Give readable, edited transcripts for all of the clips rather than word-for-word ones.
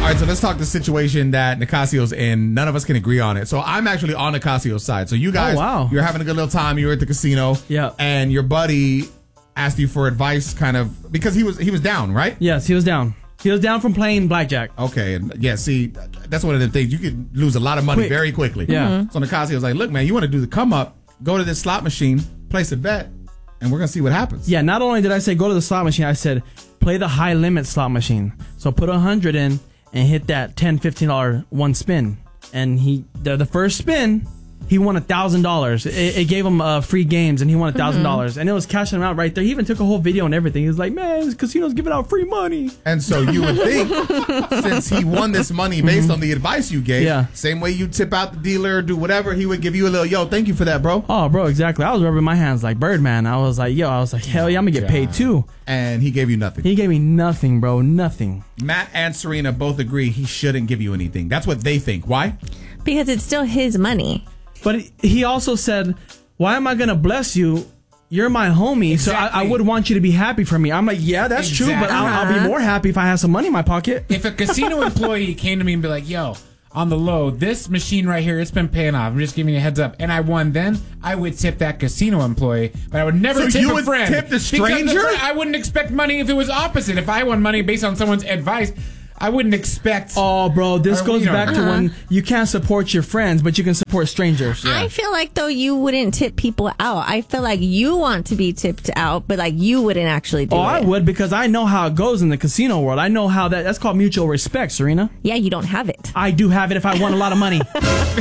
right, so let's talk the situation that Nicasio's in. None of us can agree on it. So I'm actually on Nicasio's side. So you guys, you're having a good little time. You were at the casino. Yeah. And your buddy asked you for advice kind of because he was down, right? Yes, he was down. He was down from playing blackjack. Okay. And yeah, see, that's one of the things. You could lose a lot of money very quickly. Yeah. So Nicasio was like, look, man, you want to do the come up, go to this slot machine, place a bet, and we're going to see what happens. Yeah, not only did I say go to the slot machine, I said play the high limit slot machine. So put 100 in and hit that $10, $15 one spin. And the first spin, he won $1,000. It gave him free games, and he won $1,000. And it was cashing him out right there. He even took a whole video and everything. He was like, man, this casino's giving out free money. And so you would think, since he won this money based on the advice you gave, same way you tip out the dealer, do whatever, he would give you a little, yo, thank you for that, bro. Oh, bro, exactly. I was rubbing my hands like Birdman. I was like, hell yeah, I'm going to get paid too. And he gave you nothing. He gave me nothing, bro, nothing. Matt and Serena both agree he shouldn't give you anything. That's what they think. Why? Because it's still his money. But he also said, why am I going to bless you? You're my homie, Exactly. so I would want you to be happy for me. I'm like, yeah, that's true, but I'll be more happy if I have some money in my pocket. If a casino employee came to me and be like, yo, on the low, this machine right here, it's been paying off. I'm just giving you a heads up. And I won then, I would tip that casino employee, but I would never tip a friend. Tip the stranger? I wouldn't expect money if it was opposite. If I won money based on someone's advice, I wouldn't expect... Oh, bro, this goes back to when you can't support your friends, but you can support strangers. I feel like, though, you wouldn't tip people out. I feel like you want to be tipped out, but, like, you wouldn't actually do it. Oh, I would, because I know how it goes in the casino world. I know how that's called mutual respect, Serena. Yeah, you don't have it. I do have it if I won a lot of money.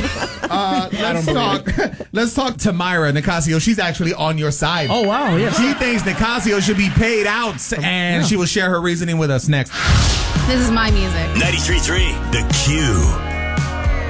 Let's talk to Myra Nicasio. She's actually on your side. Oh, wow, yes. She thinks Nicasio should be paid out, and she will share her reasoning with us next. This is my music. 93.3 The Q.